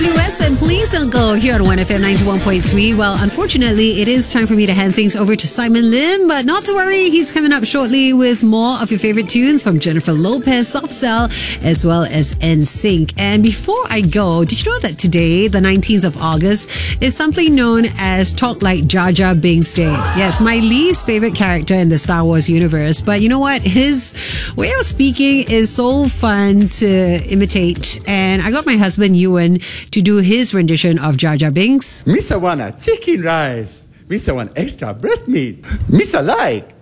GWS and Please Don't Go here on 1FM 91.3. Well, unfortunately, it is time for me to hand things over to Simon Lim, but not to worry, he's coming up shortly with more of your favorite tunes from Jennifer Lopez, Soft Cell, as well as NSYNC. And before I go, did you know that today, the 19th of August, is something known as Talk Like Jar Jar Binks Day? Yes, my least favorite character in the Star Wars universe, but you know what? His way of speaking is so fun to imitate, and I got my husband Ewan to do his rendition of Jar Jar Binks. Mr. Wanna chicken rice. Mr. Want extra breast meat. Mr. Like.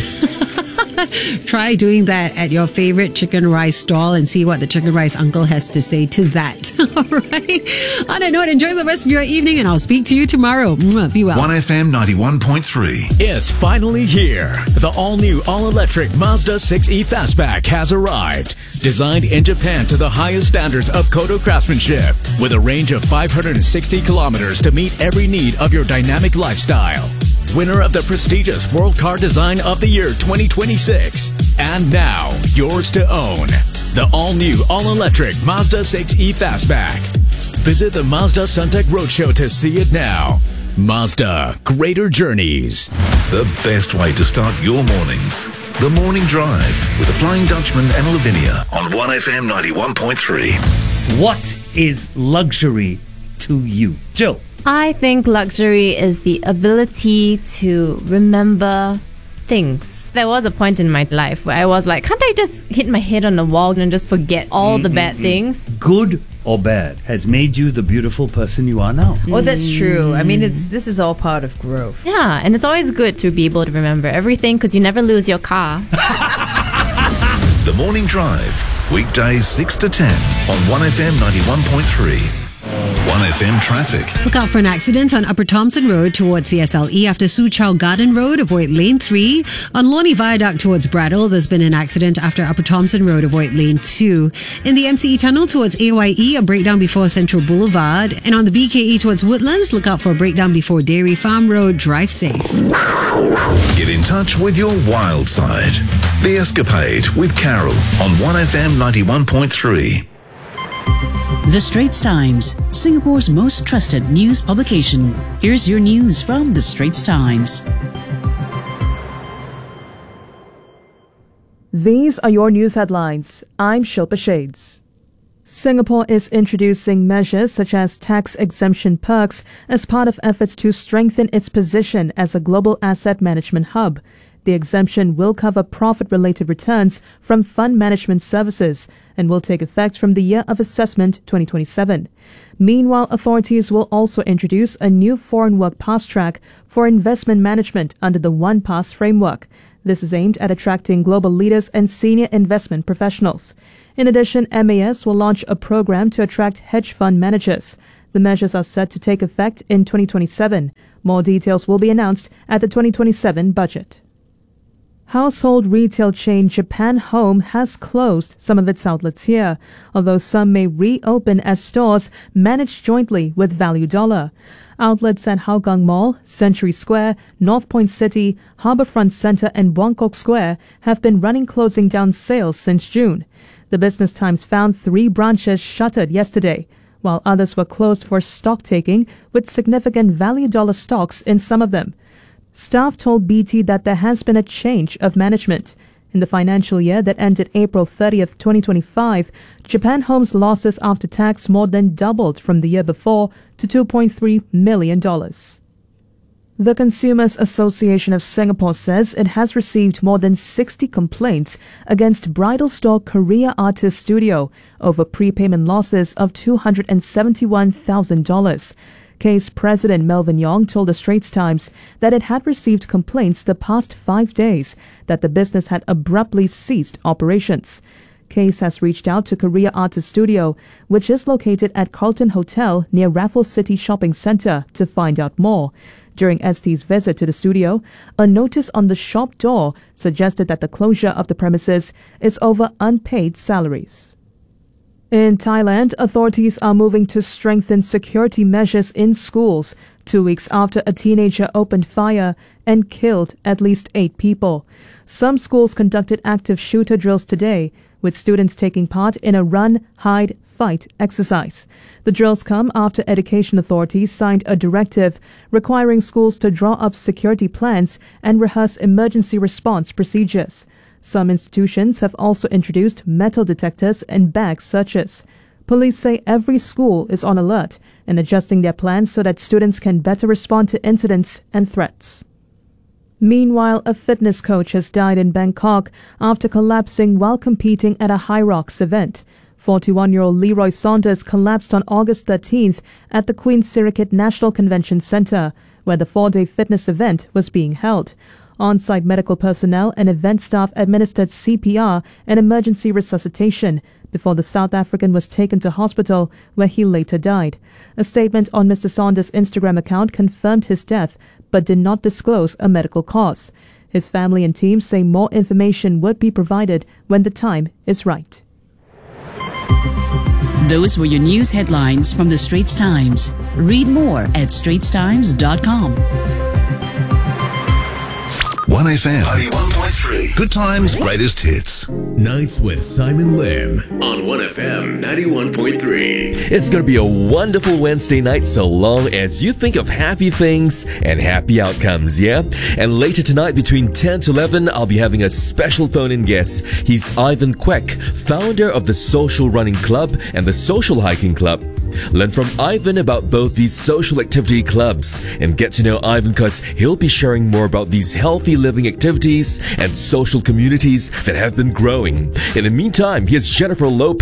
Try doing that at your favorite chicken rice stall and see what the chicken rice uncle has to say to that. All right. On that note, enjoy the rest of your evening and I'll speak to you tomorrow. Be well. 1FM 91.3. It's finally here. The all-new, all-electric Mazda 6e Fastback has arrived. Designed in Japan to the highest standards of Kodo craftsmanship, with a range of 560 kilometers to meet every need of your dynamic lifestyle. Winner of the prestigious World Car Design of the Year 2026. And now, yours to own. The all-new, all-electric Mazda 6e Fastback. Visit the Mazda Suntec Roadshow to see it now. Mazda, greater journeys. The best way to start your mornings. The Morning Drive with the Flying Dutchman and Lavinia on 1FM 91.3. What is luxury to you? Jill? I think luxury is the ability to remember things. There was a point in my life where I was like, can't I just hit my head on the wall and just forget all the bad things? Good or bad has made you the beautiful person you are now. Oh, that's true. I mean, this is all part of growth. Yeah, and it's always good to be able to remember everything because you never lose your car. The Morning Drive, weekdays 6 to 10 on 1FM 91.3. 1FM traffic. Look out for an accident on Upper Thompson Road towards the SLE after Su Chow Garden Road. Avoid lane 3. On Loney Viaduct towards Brattle, there's been an accident after Upper Thompson Road. Avoid lane 2. In the MCE tunnel towards AYE, a breakdown before Central Boulevard. And on the BKE towards Woodlands, look out for a breakdown before Dairy Farm Road. Drive safe. Get in touch with your wild side. The Escapade with Carol on 1FM 91.3. The Straits Times, Singapore's most trusted news publication. Here's your news from The Straits Times. These are your news headlines. I'm Shilpa Shades. Singapore is introducing measures such as tax exemption perks as part of efforts to strengthen its position as a global asset management hub. The exemption will cover profit-related returns from fund management services and will take effect from the year of assessment 2027. Meanwhile, authorities will also introduce a new foreign work pass track for investment management under the One Pass framework. This is aimed at attracting global leaders and senior investment professionals. In addition, MAS will launch a program to attract hedge fund managers. The measures are set to take effect in 2027. More details will be announced at the 2027 budget. Household retail chain Japan Home has closed some of its outlets here, although some may reopen as stores managed jointly with Value Dollar. Outlets at Hougang Mall, Century Square, North Point City, Harbourfront Centre and Buangkok Square have been running closing down sales since June. The Business Times found 3 branches shuttered yesterday, while others were closed for stock taking with significant Value Dollar stocks in some of them. Staff told BT that there has been a change of management. In the financial year that ended April 30th, 2025, Japan Home's losses after tax more than doubled from the year before to $2.3 million. The Consumers Association of Singapore says it has received more than 60 complaints against bridal store Korea Artist Studio over prepayment losses of $271,000. Case President Melvin Yong told the Straits Times that it had received complaints the past 5 days that the business had abruptly ceased operations. Case has reached out to Korea Artist Studio, which is located at Carlton Hotel near Raffles City Shopping Centre, to find out more. During ST's visit to the studio, a notice on the shop door suggested that the closure of the premises is over unpaid salaries. In Thailand, authorities are moving to strengthen security measures in schools 2 weeks after a teenager opened fire and killed at least 8 people. Some schools conducted active shooter drills today, with students taking part in a run, hide, fight exercise. The drills come after education authorities signed a directive requiring schools to draw up security plans and rehearse emergency response procedures. Some institutions have also introduced metal detectors and bag searches. Police say every school is on alert and adjusting their plans so that students can better respond to incidents and threats. Meanwhile, a fitness coach has died in Bangkok after collapsing while competing at a High Rocks event. 41-year-old Leroy Saunders collapsed on August 13th at the Queen Sirikit National Convention Centre, where the 4-day fitness event was being held. On-site medical personnel and event staff administered CPR and emergency resuscitation before the South African was taken to hospital, where he later died. A statement on Mr. Saunders' Instagram account confirmed his death, but did not disclose a medical cause. His family and team say more information would be provided when the time is right. Those were your news headlines from the Straits Times. Read more at straitstimes.com. 1FM 91.3. Good times, greatest hits. Nights with Simon Lim on 1FM 91.3. It's going to be a wonderful Wednesday night so long as you think of happy things and happy outcomes, yeah? And later tonight between 10 to 11, I'll be having a special phone-in guest. He's Ivan Kwek, founder of the Social Running Club and the Social Hiking Club. Learn from Ivan about both these social activity clubs and get to know Ivan because he'll be sharing more about these healthy living activities and social communities that have been growing. In the meantime, here's Jennifer Lopez.